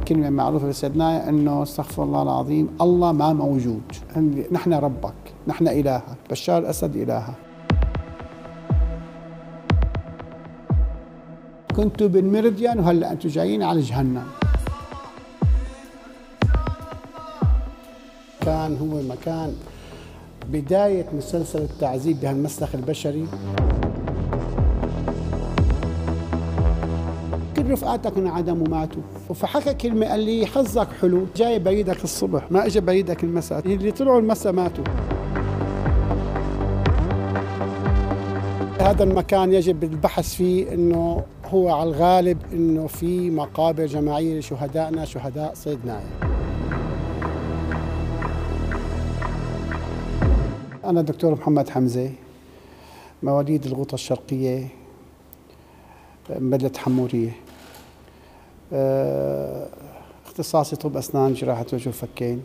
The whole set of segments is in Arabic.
كلمة معروفة بسيدنا إنه استغفر الله العظيم، الله ما موجود، نحن ربك، نحن إلهك، بشار الأسد إلهك. كنتوا بالميريديان وهلا أنتوا جايين على جهنم. كان هو مكان بداية مسلسل التعذيب بهالمسلخ البشري. كل رفقاتك انعدموا وماتوا، فحكى كلمة قال لي حظك حلو، جاي بريدك الصبح ما اجى بريدك المساء، اللي طلعوا المساء ماتوا. هذا المكان يجب البحث فيه، انه هو على الغالب انه في مقابر جماعية لشهدائنا، شهداء صيد نايا. أنا الدكتور محمد حمزة، مواليد الغوطة الشرقية، بلدة حمورية. اختصاصي طب أسنان، جراحة وجه وفكين.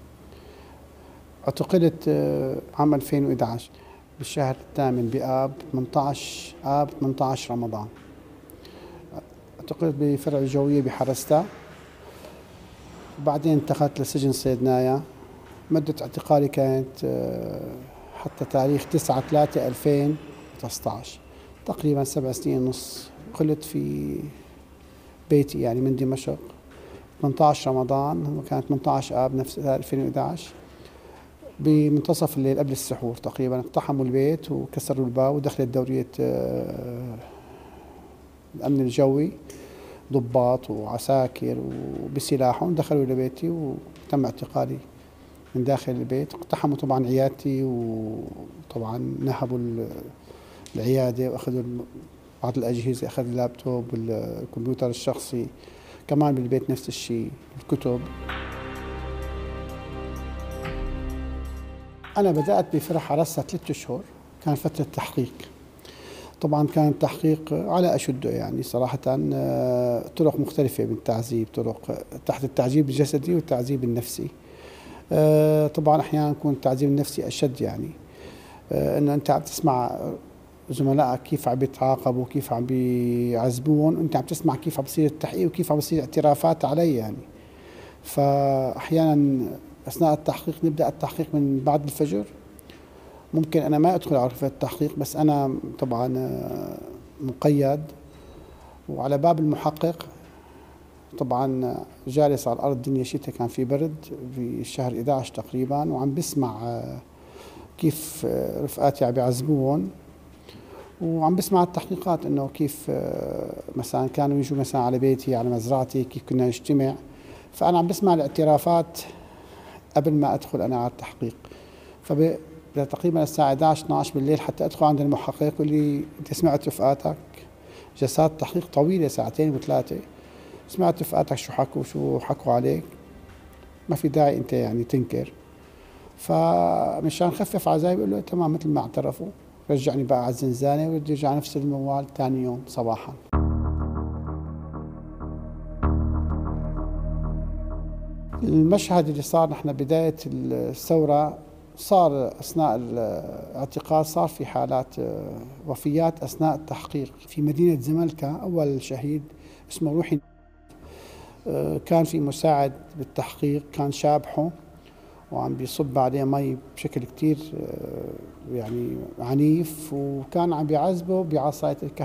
اعتقلت عام 2011 بالشهر الثامن بآب، 18 آب 18 رمضان. اعتقلت بفرع الجوية بحرستا، وبعدين انتقلت لسجن صيدنايا. مدة اعتقالي كانت حتى تاريخ 9/3/2013، تقريبا 7 سنين ونص. قلت في بيتي يعني من دمشق 18 رمضان، وكانت 18 آب نفس 2011 بمنتصف الليل قبل السحور تقريبا. اقتحموا البيت وكسروا الباب ودخلت دورية الأمن الجوي، ضباط وعساكر وبسلاحهم، دخلوا لبيتي وتم اعتقالي من داخل البيت. اقتحموا طبعا عيادتي، وطبعا نهبوا العيادة واخذوا بعض الأجهزة، أخذ اللابتوب والكمبيوتر الشخصي، كمان بالبيت نفس الشيء، الكتب. أنا بدأت بفرع حراسة 3 أشهر، كان فترة تحقيق. طبعا كان تحقيق على أشده يعني صراحة، طرق مختلفة من التعذيب، طرق تحت التعذيب الجسدي والتعذيب النفسي. طبعا أحيانا يكون التعذيب النفسي أشد، يعني إنه أنت عم تسمع زملائك كيف عم بيتعاقبوا، كيف عم بيعذبون، وأنت عم تسمع كيف عم بصير التحقيق وكيف عم بصير اعترافات علي يعني. فأحيانا أثناء التحقيق نبدأ التحقيق من بعد الفجر. ممكن أنا ما أدخل على غرفة التحقيق، بس أنا طبعا مقيد وعلى باب المحقق. طبعا جالس على الأرض، الدنيا شتاء، كان في برد في شهر 11 تقريبا، وعم بسمع كيف رفقاتي عم بيعذبون، وعم بسمع التحقيقات انه كيف مثلا كانوا يجوا مثلا على بيتي، على مزرعتي، كيف كنا نجتمع. فانا عم بسمع الاعترافات قبل ما ادخل انا على التحقيق. تقريبا الساعه 11 12 بالليل حتى ادخل عند المحقق يقول لي انت سمعت رفقاتك؟ جلسات تحقيق طويله 2 و3، سمعت رفقاتك شو حكوا، شو حكوا عليك؟ ما في داعي انت يعني تنكر. فمشان خفف عذابي بقول له تمام مثل ما اعترفوا، رجعني بقى على الزنزانة وبده يرجع نفس الموال ثاني يوم صباحا. المشهد اللي صار، نحن بداية الثورة صار أثناء الاعتقال، صار في حالات وفيات أثناء التحقيق في مدينة زملكا. أول شهيد اسمه روحي، كان في مساعد بالتحقيق كان شابحه وعم بيصب عليه مي بشكل كتير يعني عنيف، وكان عم بيعذبه بعصاية الكهرباء.